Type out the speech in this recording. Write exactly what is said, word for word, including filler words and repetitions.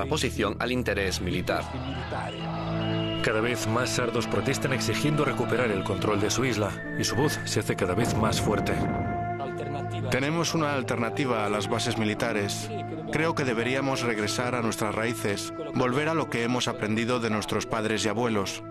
contraposición al interés militar. Cada vez más sardos protestan exigiendo recuperar el control de su isla y su voz se hace cada vez más fuerte. Tenemos una alternativa a las bases militares. Creo que deberíamos regresar a nuestras raíces, volver a lo que hemos aprendido de nuestros padres y abuelos.